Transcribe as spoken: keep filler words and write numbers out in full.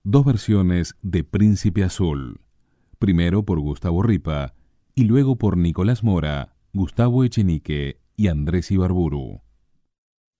dos versiones de Príncipe Azul, primero por Gustavo Ripa y luego por Nicolás Mora, Gustavo Echenique y Andrés Ibarburu.